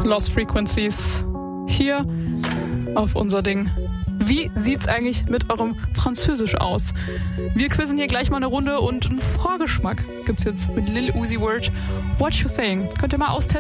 Lost Frequencies hier auf unser Ding. Wie sieht's eigentlich mit eurem Französisch aus? Wir quizzen hier gleich mal eine Runde und einen Vorgeschmack gibt's jetzt mit Lil Uzi Vert. What You Saying? Könnt ihr mal austesten.